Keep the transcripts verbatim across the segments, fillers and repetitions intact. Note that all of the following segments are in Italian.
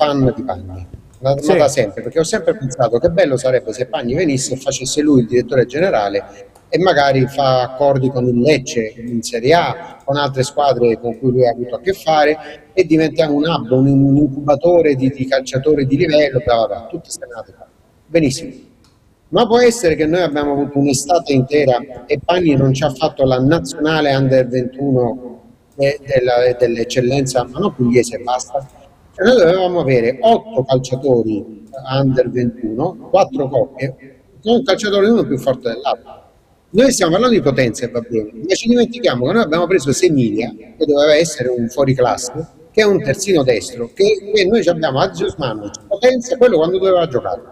fan di Pagni, ma, Sì. ma da sempre, perché ho sempre pensato che bello sarebbe se Pagni venisse e facesse lui il direttore generale e magari fa accordi con il Lecce in Serie A, con altre squadre con cui lui ha avuto a che fare e diventiamo un hub, un, un incubatore di, di calciatori di livello, bla bla bla, tutte stenate qua. Benissimo. Ma può essere che noi abbiamo avuto un'estate intera e Pagni non ci ha fatto la nazionale under ventuno e della- dell'eccellenza, ma non pugliese e basta. Cioè noi dovevamo avere otto calciatori under ventuno, quattro coppie, con un calciatore uno più forte dell'altro. Noi stiamo parlando di potenza e va bene, ma ci dimentichiamo che noi abbiamo preso Semilia, che doveva essere un fuoriclasse, che è un terzino destro, che, che noi ci abbiamo Azius Mannovic, potenza, quello quando doveva giocare.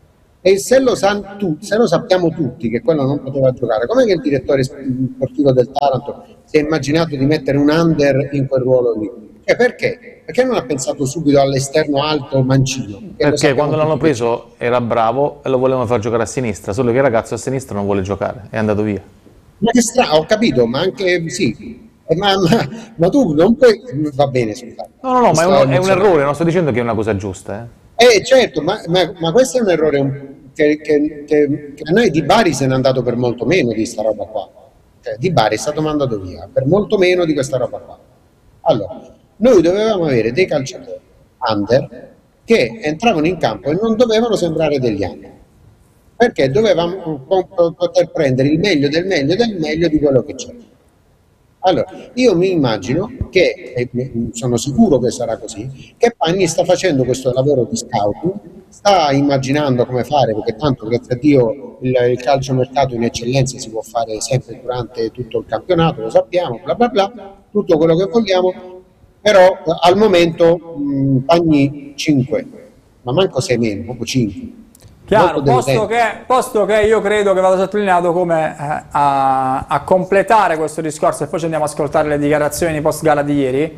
E se lo, san tu, se lo sappiamo tutti che quello non poteva giocare, com'è che il direttore sportivo del Taranto si è immaginato di mettere un under in quel ruolo lì? Cioè perché? Perché non ha pensato subito all'esterno alto mancino? Perché quando l'hanno preso era bravo e lo volevano far giocare a sinistra, solo che il ragazzo a sinistra non vuole giocare, è andato via. Ma che strano, ho capito, ma anche sì. Eh, Ma, ma, ma tu non puoi... Va bene, scusa. No, no, no, ma è, Sto uno- è un emozionando. errore, non sto dicendo che è una cosa giusta. Eh. Eh certo, ma, ma- ma questo è un errore un- che, che- che- che a noi Di Bari se n'è andato per molto meno di sta roba qua. Cioè, Di Bari è stato mandato via per molto meno di questa roba qua. Allora, noi dovevamo avere dei calciatori under che entravano in campo e non dovevano sembrare degli under, perché dovevamo po- po- poter prendere il meglio del meglio del meglio di quello che c'è. Allora, io mi immagino che, e sono sicuro che sarà così, che Pagni sta facendo questo lavoro di scouting, sta immaginando come fare, perché tanto, grazie a Dio, il, il calciomercato in eccellenza si può fare sempre durante tutto il campionato, lo sappiamo, bla bla bla, tutto quello che vogliamo, però eh, al momento mh, Pagni cinque, ma manco sei meno, proprio cinque. Chiaro, posto che, posto che io credo che vada sottolineato come eh, a, a completare questo discorso, e poi ci andiamo ad ascoltare le dichiarazioni post gara di ieri,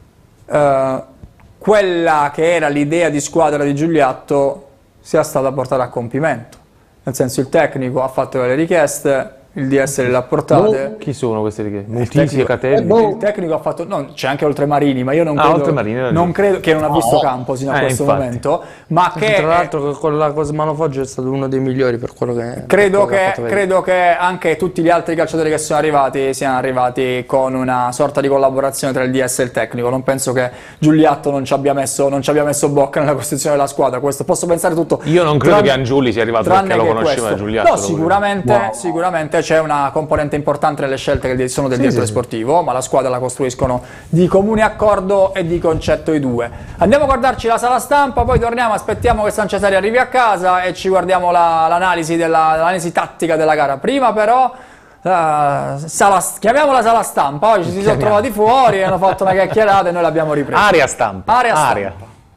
eh, quella che era l'idea di squadra di Giuliatto sia stata portata a compimento. Nel senso, il tecnico ha fatto le richieste, il D S le ha portate. No. Chi sono queste richieste? Il Multisi e tecnico- Catelli? eh, boh. Il tecnico ha fatto, no, c'è anche Oltremarini, ma io non Ah, credo, Oltremarini, era non lui. credo che non ha visto No. campo sino a Eh, questo infatti. momento, ma che Tra l'altro con la Cosmano Foggia è stato uno dei migliori per quello che credo per quello che, ha fatto vedere. credo che anche tutti gli altri calciatori che sono arrivati siano arrivati con una sorta di collaborazione tra il D S e il tecnico. Non penso che Giuliatto non ci abbia messo, non ci abbia messo bocca nella costruzione della squadra. Questo posso pensare tutto. Io non credo tranne- che Angiuli sia arrivato tranne perché lo che conosceva questo. Giuliatto. No, lo voleva. sicuramente, sicuramente c'è una componente importante nelle scelte che sono del Sì, direttore sì, sì. sportivo, ma la squadra la costruiscono di comune accordo e di concetto i due. Andiamo a guardarci la sala stampa, poi torniamo, aspettiamo che San Cesare arrivi a casa e ci guardiamo la- l'analisi della- l'analisi tattica della gara. Prima però eh, sala, chiamiamola sala stampa, oggi si sono trovati fuori, hanno fatto una chiacchierata e noi l'abbiamo ripresa. Aria stampa. Area stampa. Aria.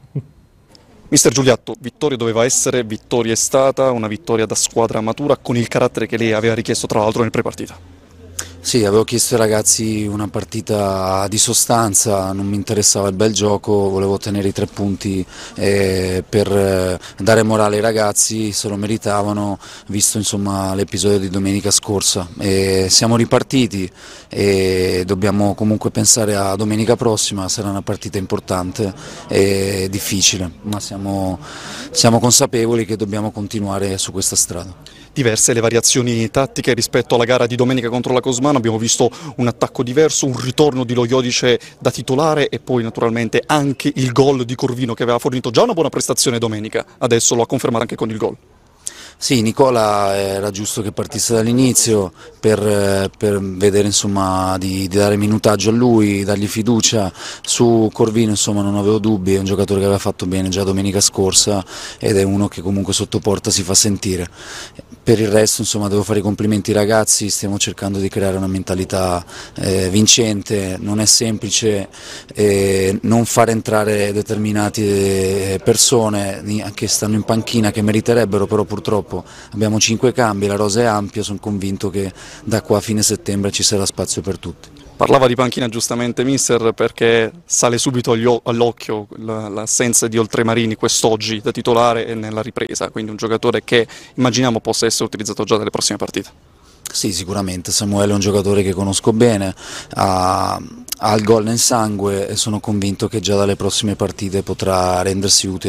Mister Giuliatto, vittoria doveva essere, vittoria è stata, una vittoria da squadra matura con il carattere che lei aveva richiesto tra l'altro nel prepartita. Sì, avevo chiesto ai ragazzi una partita di sostanza, non mi interessava il bel gioco, volevo ottenere i tre punti eh, per eh, dare morale ai ragazzi, se lo meritavano, visto insomma l'episodio di domenica scorsa. E siamo ripartiti e dobbiamo comunque pensare a domenica prossima, sarà una partita importante e difficile, ma siamo, siamo consapevoli che dobbiamo continuare su questa strada. Diverse le variazioni tattiche rispetto alla gara di domenica contro la Cosmano, abbiamo visto un attacco diverso, un ritorno di Lo Iodice da titolare e poi naturalmente anche il gol di Corvino che aveva fornito già una buona prestazione domenica, adesso lo ha confermato anche con il gol. Sì, Nicola era giusto che partisse dall'inizio per, eh, per vedere insomma di, di dare minutaggio a lui, dargli fiducia. Su Corvino insomma non avevo dubbi, è un giocatore che aveva fatto bene già domenica scorsa ed è uno che comunque sotto porta si fa sentire. Per il resto insomma devo fare i complimenti ai ragazzi, stiamo cercando di creare una mentalità eh, vincente, non è semplice eh, non far entrare determinate persone che stanno in panchina che meriterebbero, però purtroppo abbiamo cinque cambi, la rosa è ampia, sono convinto che da qua a fine settembre ci sarà spazio per tutti. Parlava di panchina giustamente mister perché sale subito agli o- all'occhio la- l'assenza di Oltremarini quest'oggi da titolare e nella ripresa, quindi un giocatore che immaginiamo possa essere utilizzato già nelle prossime partite. Sì, sicuramente, Samuele è un giocatore che conosco bene, ha, ha il gol nel sangue e sono convinto che già dalle prossime partite potrà rendersi utile.